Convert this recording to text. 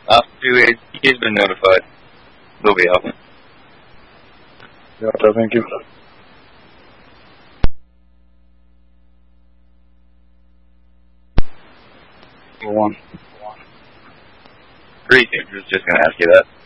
He's been notified. They'll be out. Yeah, thank you. Go on. Great, I was just going to ask you that.